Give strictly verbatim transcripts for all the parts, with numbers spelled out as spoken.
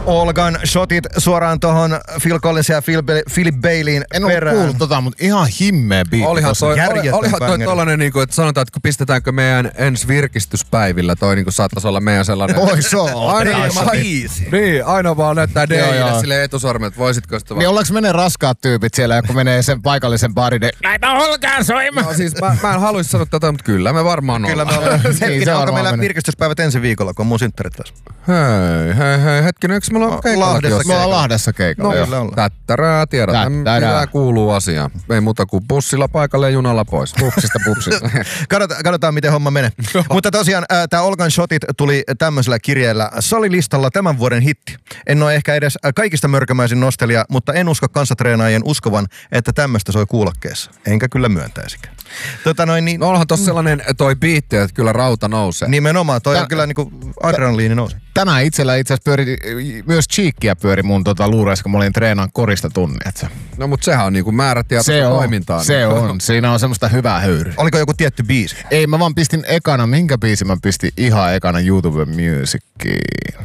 Olgan shotit suoraan tohon Phil Collinsin ja Phil Ba- Philip Baileyin En ole perään. kuullut tota, mutta ihan himmeä biitti. Olihan toi, oli, järjetön olihan toi bangeri. tollanen niinku, että sanotaan, että kun pistetäänkö meidän ensi virkistyspäivillä, toi niinku saattaisi olla meidän sellainen... Vois olla. Aina, Teema aina, biisi. niin, aina vaan näyttää Joo, Deille joo. sille etusormen, että voisitko sitä vaan... Niin ollaanko menee raskaat tyypit siellä, kun menee sen paikallisen barin, niin näitä olkaa soimaan. No siis mä, mä en haluaisi sanoa tätä, mutta kyllä me varmaan Kyllä me ollaan. ollaan. Niin, se Hetkinen, onko varmaan meillä menee. virkistyspäivät ensi viikolla, kun on mun synttärit taas? Hei, hei, hei, hetkinen, eikö meillä ole keikallakin Lahdessa jossain? Me ollaan Lahdessa keikalla. No, joo. kyllä ollaan. Tättärää, tiedät, Tättärää. mitä kuuluu asiaan. Ei muuta kuin bussilla paikalle ja junalla pois. Pupsista pupsista. Katsotaan, katsotaan, miten homma menee. Mutta tosiaan äh, tämä Olgan shotit tuli tämmöisellä kirjeellä. Se oli listalla tämän vuoden hitti. En ole ehkä edes äh, kaikista mörkömäisin nostelija, mutta en usko kansatreenaajien uskovan, että tämmöistä soi kuulokkeessa. Enkä kyllä myöntäisikään. Tota noin, niin, No onhan tossa sellainen toi biitti, että kyllä rauta nousee. nimenomaan, toi Tä- on kyllä niinku adrenaliini nousi. Tänään itsellä itse asiassa pyöri, myös cheekkiä pyöri mun tota luureissa, kun mä olin treenaan korista tunnin. Et se No mut sehän on niinku määrätietoista se on, toimintaa. se niin. on. Siinä on semmoista hyvää höyryä. Oliko joku tietty biisi? Ei, mä vaan pistin ekana, minkä biisin mä pistin ihan ekana YouTube Musiciin.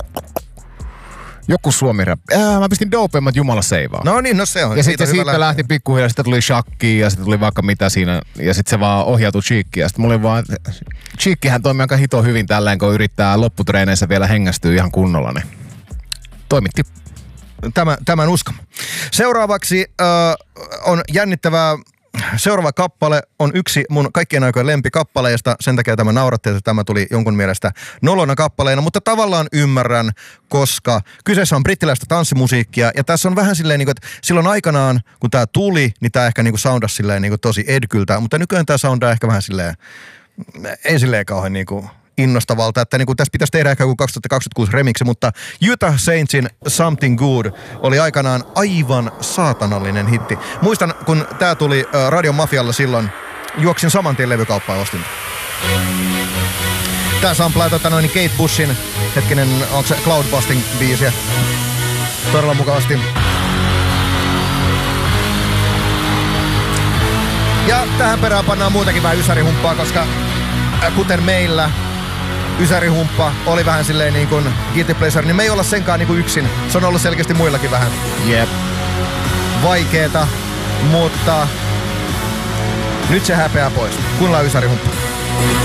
Joku suomi rap. Äh, mä pistin Dopeimmat Jumala seivaa. No niin, no se on. ja sitten Siitä on hyvä siitä lähteä. lähti pikkuhiljaa, sitten tuli shakkiin ja sitten tuli vaikka mitä siinä. Ja sitten se vaan ohjautui cheekkiin. Ja sitten mulla oli vaan, cheekkihän toimii aika hito hyvin tällään, kun yrittää lopputreeneissä vielä hengästyä ihan kunnolla. Niin toimitti. Tämän, tämän uskon. Seuraavaksi äh, on jännittävää. Seuraava kappale on yksi mun kaikkien aikojen lempikappaleista. Sen takia tämä nauratti, että tämä tuli jonkun mielestä nolona kappaleena. Mutta tavallaan ymmärrän, koska kyseessä on brittiläistä tanssimusiikkia. Ja tässä on vähän silleen, että silloin aikanaan, kun tämä tuli, niin tämä ehkä niin soundasi silleen niin tosi edkyltä. Mutta nykyään tämä soundaa ehkä vähän silleen, ei silleen kauhean niin kuin innostavalta, että niin kuin tässä pitäisi tehdä ehkä joku kaksituhattakaksikymmentäkuusi remiksi, mutta Utah Saintsin Something Good oli aikanaan aivan saatanallinen hitti. Muistan, kun tää tuli äh, Radio Mafialla silloin, juoksin saman tien levykauppaan ja ostin. Tää samplaa tota noin Kate Bushin, hetkinen, onko se Cloudbusting biisiä? Todella mukavasti. Ja tähän perään pannaan muutakin vähän ysärihumppaa, koska äh, kuten meillä ysärihumppa oli vähän silleen niin kuin guilty pleasure, niin me ei olla senkaan niin kuin yksin. Se on ollut selkeästi muillakin vähän Jep. vaikeeta, mutta nyt se häpeää pois. Kuunnellaan ysärihumppa.